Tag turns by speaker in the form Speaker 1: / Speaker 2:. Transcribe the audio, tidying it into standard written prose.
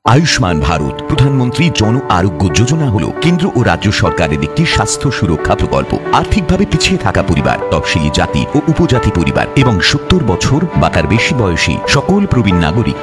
Speaker 1: আয়ুষ্মান ভারত প্রধানমন্ত্রী জন আরোগ্য যোজনা হলো কেন্দ্র ও রাজ্য সরকারের একটি স্বাস্থ্য সুরক্ষা প্রকল্প। আর্থিকভাবে পিছিয়ে থাকা পরিবার, তফসিলি জাতি ও উপজাতি পরিবার এবং 70 বছর বা তার বেশি বয়সী সকল প্রবীণ নাগরিক